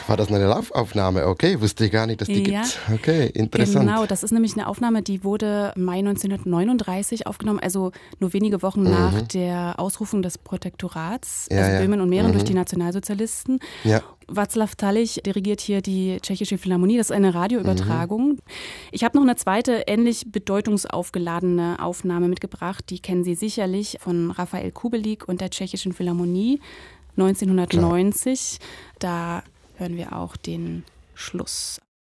war das eine Live-Aufnahme? Okay, wusste ich gar nicht, dass die gibt. Okay, interessant. Genau, das ist nämlich eine Aufnahme, die wurde im Mai 1939 aufgenommen, also nur wenige Wochen nach der Ausrufung des Protektorats, Böhmen und Mähren durch die Nationalsozialisten. Ja. Václav Talich dirigiert hier die Tschechische Philharmonie. Das ist eine Radioübertragung. Ich habe noch eine zweite, ähnlich bedeutungsaufgeladene Aufnahme mitgebracht. Die kennen Sie sicherlich von Rafael Kubelik und der Tschechischen Philharmonie 1990. Klar. Da hören wir auch den Schluss.